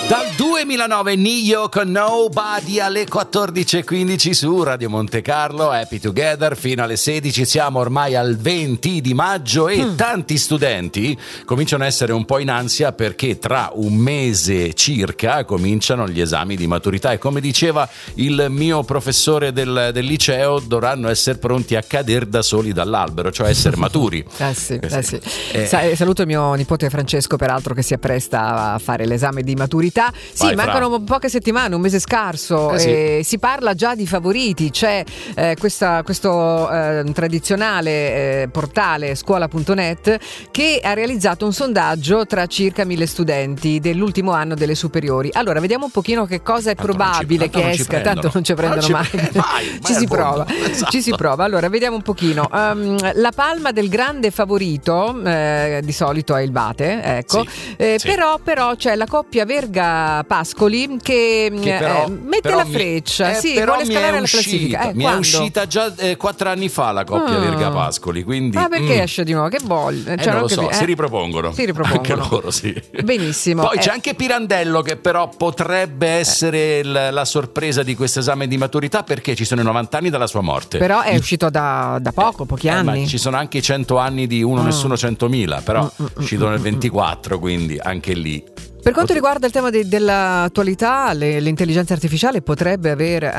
Dal 2009 Nio con Nobody alle 14.15 su Radio Monte Carlo, Happy Together fino alle 16, siamo ormai al 20 di maggio e tanti studenti cominciano a essere un po' in ansia perché tra un mese circa cominciano gli esami di maturità e come diceva il mio professore del liceo dovranno essere pronti a cadere da soli dall'albero, cioè essere maturi. Sì. Saluto il mio nipote Francesco peraltro che si appresta a fare l'esame di maturità. Sì, vai, mancano poche settimane, un mese scarso, sì. Si parla già di favoriti, c'è questo tradizionale portale scuola.net che ha realizzato un sondaggio tra circa 1.000 studenti dell'ultimo anno delle superiori. Allora, vediamo un pochino che cosa è probabile che esca, tanto non ci prendono mai. Ci si prova. Allora, vediamo un pochino. La palma del grande favorito di solito è il Vate, ecco. Sì. Però c'è la coppia Verga Pascoli che mette la freccia, vuole scalare la classifica. Mi è uscita già 4 anni fa la coppia Verga Pascoli, quindi perché esce di nuovo? Che voglio? Non lo so, si ripropongono anche loro, sì. Benissimo. Poi c'è anche Pirandello che però potrebbe essere la sorpresa di questo esame di maturità perché ci sono i 90 anni dalla sua morte. Però è uscito da pochi anni. Ma ci sono anche i 100 anni di Uno Nessuno 100.000, però uscito nel 24, quindi anche lì. Per quanto riguarda il tema dell'attualità, l'intelligenza artificiale potrebbe avere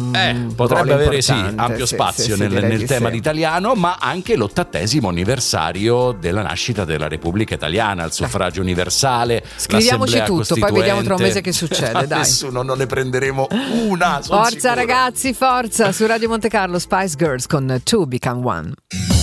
ampio spazio nel tema d'italiano, ma anche l'80° anniversario della nascita della Repubblica Italiana, il suffragio universale. Scriviamoci tutto, poi vediamo tra un mese che succede. Dai. Nessuno, non ne prenderemo una. Forza sicuro. Ragazzi, forza! Su Radio Monte Carlo, Spice Girls con Two Become One.